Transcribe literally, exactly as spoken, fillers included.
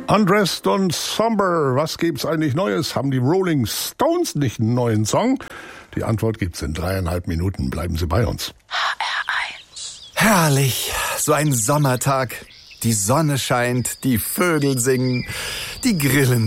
Undressed und Somber, was gibt's eigentlich Neues? Haben die Rolling Stones nicht einen neuen Song? Die Antwort gibt's in dreieinhalb Minuten. Bleiben Sie bei uns. H R eins. Herrlich, so ein Sommertag. Die Sonne scheint, die Vögel singen, die Grillen